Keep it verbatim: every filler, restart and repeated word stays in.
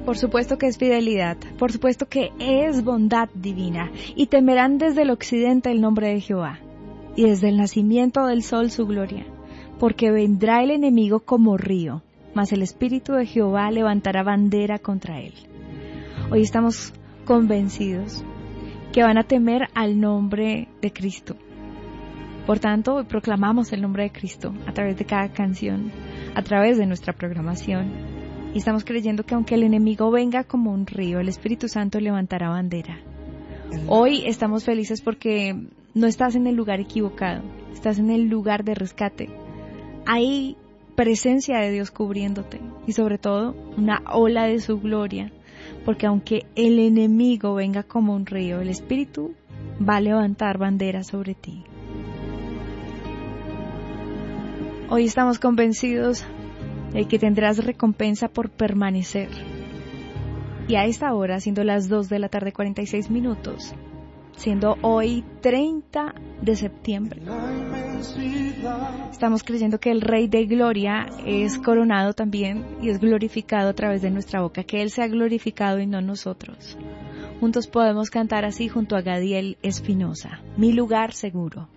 Por supuesto que es fidelidad, por supuesto que es bondad divina, y temerán desde el occidente el nombre de Jehová, y desde el nacimiento del sol su gloria, porque vendrá el enemigo como río, mas el Espíritu de Jehová levantará bandera contra él. Hoy estamos convencidos que van a temer al nombre de Cristo. Por tanto, hoy proclamamos el nombre de Cristo a través de cada canción, a través de nuestra programación. Y estamos creyendo que aunque el enemigo venga como un río, el Espíritu Santo levantará bandera. Hoy estamos felices porque no estás en el lugar equivocado, estás en el lugar de rescate. Hay presencia de Dios cubriéndote y sobre todo una ola de su gloria, porque aunque el enemigo venga como un río, el Espíritu va a levantar bandera sobre ti. Hoy estamos convencidos de que tendrás recompensa por permanecer. Y a esta hora, siendo las dos de la tarde cuarenta y seis minutos, siendo hoy treinta de septiembre, estamos creyendo que el Rey de Gloria es coronado también y es glorificado a través de nuestra boca, que Él sea glorificado y no nosotros. Juntos podemos cantar así junto a Gadiel Espinosa, Mi lugar seguro.